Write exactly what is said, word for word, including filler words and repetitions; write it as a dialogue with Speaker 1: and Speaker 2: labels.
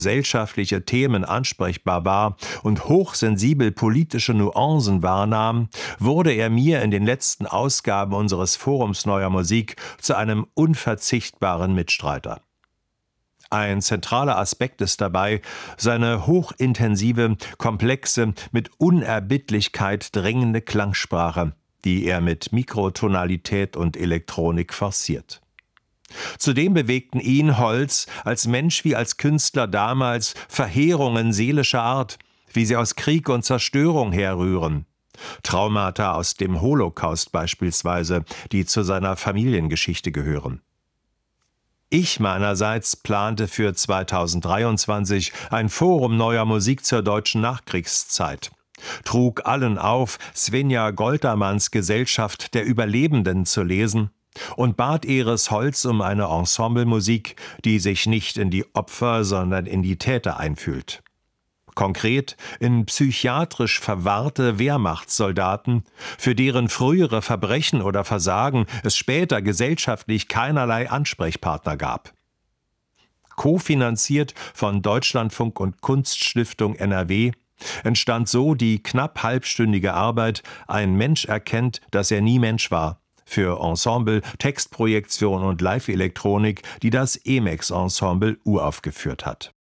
Speaker 1: gesellschaftliche Themen ansprechbar war und hochsensibel politische Nuancen wahrnahm, wurde er mir in den letzten Ausgaben unseres Forums Neuer Musik zu einem unverzichtbaren Mitstreiter. Ein zentraler Aspekt ist dabei seine hochintensive, komplexe, mit Unerbittlichkeit drängende Klangsprache, die er mit Mikrotonalität und Elektronik forciert. Zudem bewegten ihn Holz als Mensch wie als Künstler damals Verheerungen seelischer Art, wie sie aus Krieg und Zerstörung herrühren. Traumata aus dem Holocaust beispielsweise, die zu seiner Familiengeschichte gehören. Ich meinerseits plante für zweitausenddreiundzwanzig ein Forum Neuer Musik zur deutschen Nachkriegszeit, trug allen auf, Svenja Goltermanns Gesellschaft der Überlebenden zu lesen und bat Eris Holz um eine Ensemblemusik, die sich nicht in die Opfer, sondern in die Täter einfühlt. Konkret in psychiatrisch verwahrte Wehrmachtssoldaten, für deren frühere Verbrechen oder Versagen es später gesellschaftlich keinerlei Ansprechpartner gab. Kofinanziert von Deutschlandfunk und Kunststiftung N R W entstand so die knapp halbstündige Arbeit »Ein Mensch erkennt, dass er nie Mensch war« für Ensemble, Textprojektion und Live-Elektronik, die das Emex-Ensemble uraufgeführt hat.